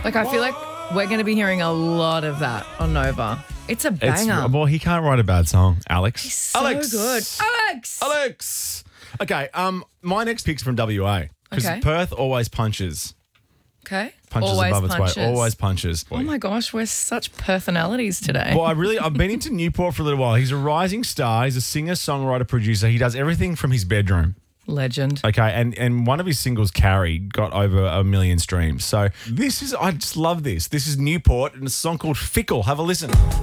Like, I feel like we're going to be hearing a lot of that on Nova. It's a banger. Well, he can't write a bad song, Alex. He's so Alex. good. Alex. Okay, my next pick's from WA. Because Okay. Perth always punches. Okay. Punches Always above its punches. weight. Always punches. Oh my gosh, we're such personalities today. Well, I've been into Newport for a little while. He's a rising star. He's a singer, songwriter, producer. He does everything from his bedroom. Legend. Okay, and one of his singles, Carrie, got over 1 million streams. So I just love this. This is Newport and a song called Fickle. Have a listen.